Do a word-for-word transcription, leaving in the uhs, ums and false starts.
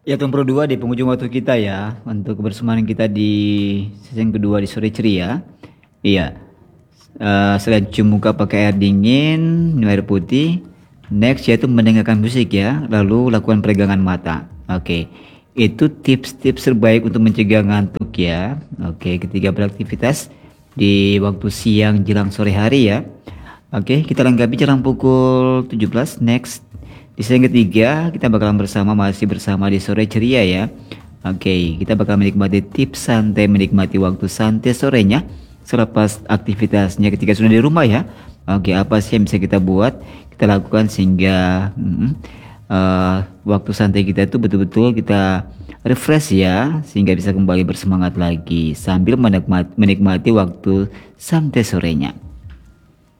Ya, Tumpro dua di penghujung waktu kita ya untuk kebersamaan kita di sesi yang kedua di sore ceria. Iya, eh, selain cuci muka pakai air dingin, minum air putih. Next yaitu mendengarkan musik ya, lalu lakukan peregangan mata. Oke, itu tips-tips terbaik untuk mencegah ngantuk ya. Oke, ketika beraktivitas di waktu siang jelang sore hari ya. Oke, kita lengkapi jelang pukul tujuh belas. Next. Di sesi yang ketiga, kita bakalan bersama masih bersama di sore ceria ya. Oke, kita bakal menikmati tips santai, menikmati waktu santai sorenya selepas aktivitasnya ketika sudah di rumah ya. Oke, apa sih yang bisa kita buat, kita lakukan sehingga mm, eh, waktu santai kita itu betul-betul kita refresh ya, sehingga bisa kembali bersemangat lagi sambil menikmati, menikmati waktu santai sorenya.